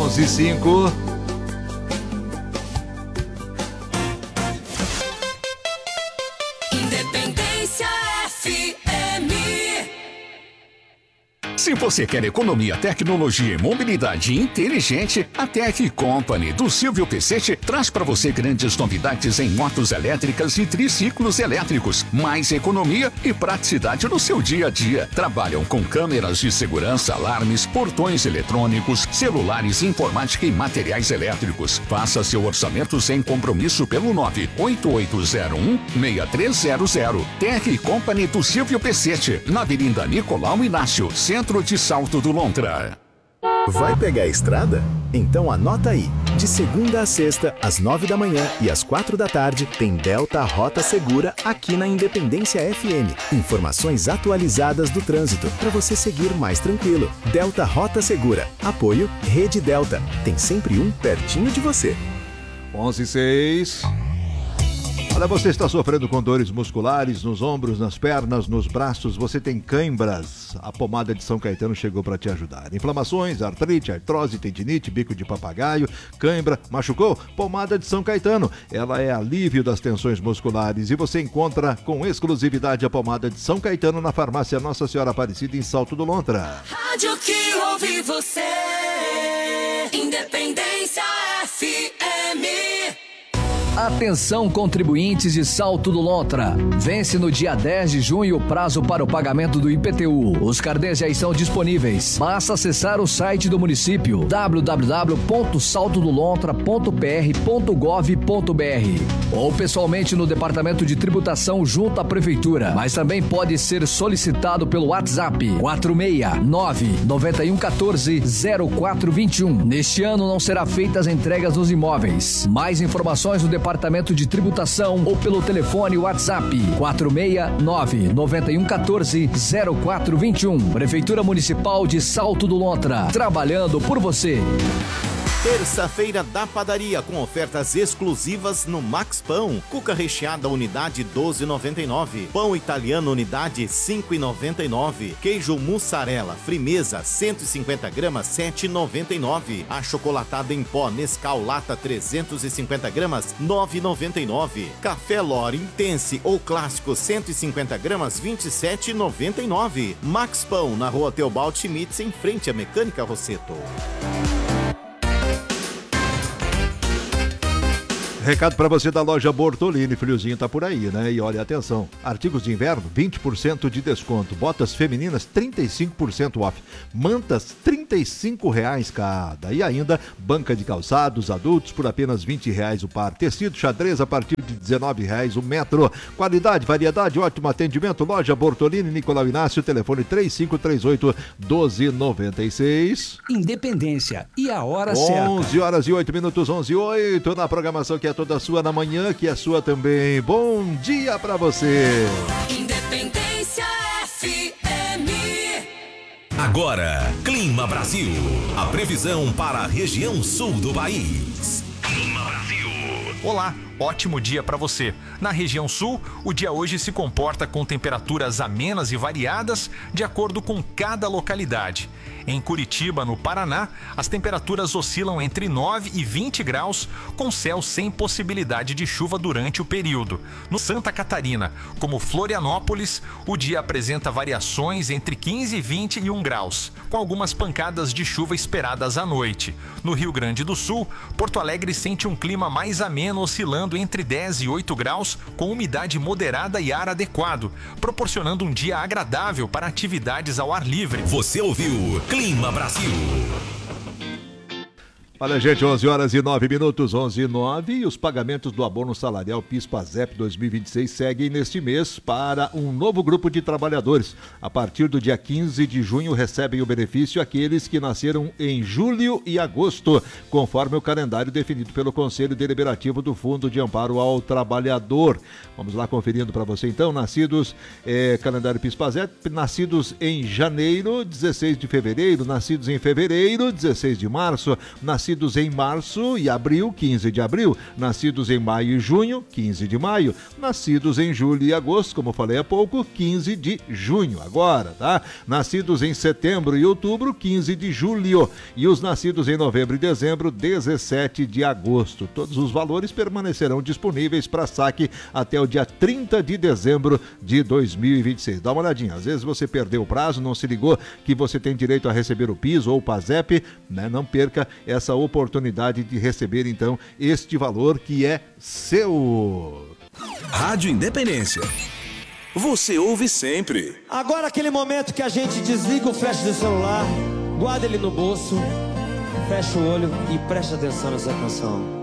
11h05. Independência FM. Se você quer economia, tecnologia e mobilidade inteligente, a Tech Company do Silvio Pecete traz para você grandes novidades em motos elétricas e triciclos elétricos. Mais economia e praticidade no seu dia a dia. Trabalham com câmeras de segurança, alarmes, portões eletrônicos, celulares, informática e materiais elétricos. Faça seu orçamento sem compromisso pelo 98801-6300. Tech Company do Silvio Pecete, na Avenida Nicolau Inácio, Centro de Salto do Lontra. Vai pegar a estrada? Então anota aí. De segunda a sexta, às 9 da manhã e às 4 da tarde, tem Delta Rota Segura aqui na Independência FM. Informações atualizadas do trânsito para você seguir mais tranquilo. Delta Rota Segura. Apoio Rede Delta. Tem sempre um pertinho de você. 11h06. Olha, você está sofrendo com dores musculares nos ombros, nas pernas, nos braços, você tem cãibras. A pomada de São Caetano chegou para te ajudar. Inflamações, artrite, artrose, tendinite, bico de papagaio, cãibra, machucou? Pomada de São Caetano. Ela é alívio das tensões musculares e você encontra com exclusividade a pomada de São Caetano na farmácia Nossa Senhora Aparecida em Salto do Lontra. Rádio que ouve você. Independência FM. Atenção, contribuintes de Salto do Lontra. Vence no dia 10 de junho o prazo para o pagamento do IPTU. Os carnês já estão disponíveis. Basta acessar o site do município www.saltodolontra.pr.gov.br ou pessoalmente no Departamento de Tributação junto à Prefeitura. Mas também pode ser solicitado pelo WhatsApp 469-9114-0421. Neste ano não será feitas entregas nos imóveis. Mais informações no Departamento de Tributação ou pelo telefone WhatsApp 469-9114-0421. Prefeitura Municipal de Salto do Lontra, trabalhando por você. Terça-feira da padaria com ofertas exclusivas no Max Pão. Cuca recheada unidade 12,99. Pão italiano unidade 5,99. Queijo mussarela Frimeza 150 gramas 7,99. Achocolatado em pó Nescau Lata 350 gramas 9,99. Café Lore Intense ou Clássico 150 gramas 27,99. Max Pão na Rua Teobald Schmitz em frente à Mecânica Rosseto. Recado para você da loja Bortolini, friozinho tá por aí, né? E olha, atenção, artigos de inverno, 20% de desconto, botas femininas, 35% off, mantas, R$35 cada, e ainda banca de calçados adultos por apenas R$20 o par, tecido xadrez a partir de R$19 o metro, qualidade, variedade, ótimo atendimento, loja Bortolini, Nicolau Inácio, telefone 3538-1296. Independência, e a hora 11h08, 11h08, na programação que é toda sua na manhã, que é sua também. Bom dia pra você. Independência FM. Agora, Clima Brasil. A previsão para a região sul do país. Clima Brasil. Olá, ótimo dia para você. Na região sul, o dia hoje se comporta com temperaturas amenas e variadas de acordo com cada localidade. Em Curitiba, no Paraná, as temperaturas oscilam entre 9 e 20 graus, com céu sem possibilidade de chuva durante o período. No Santa Catarina, como Florianópolis, o dia apresenta variações entre 15 e 21 graus, com algumas pancadas de chuva esperadas à noite. No Rio Grande do Sul, Porto Alegre sente um clima mais ameno, oscilando entre 10 e 8 graus, com umidade moderada e ar adequado, proporcionando um dia agradável para atividades ao ar livre. Você ouviu Clima Brasil. Olha, gente, 11h09, 11h09, e os pagamentos do abono salarial PIS/PASEP 2026 seguem neste mês para um novo grupo de trabalhadores. A partir do dia 15 de junho recebem o benefício aqueles que nasceram em julho e agosto, conforme o calendário definido pelo Conselho Deliberativo do Fundo de Amparo ao Trabalhador. Vamos lá conferindo para você então, nascidos, calendário PIS/PASEP, nascidos em janeiro, 16 de fevereiro, nascidos em fevereiro, 16 de março, nascidos Nascidos em março e abril, 15 de abril. Nascidos em maio e junho, 15 de maio. Nascidos em julho e agosto, como falei há pouco, 15 de junho. Agora, tá? Nascidos em setembro e outubro, 15 de julho. E os nascidos em novembro e dezembro, 17 de agosto. Todos os valores permanecerão disponíveis para saque até o dia 30 de dezembro de 2026. Dá uma olhadinha. Às vezes você perdeu o prazo, não se ligou que você tem direito a receber o PIS ou o PASEP, né? Não perca essa oportunidade de receber, então, este valor que é seu. Rádio Independência. Você ouve sempre. Agora aquele momento que a gente desliga o flash do celular, guarda ele no bolso, fecha o olho e presta atenção nessa canção.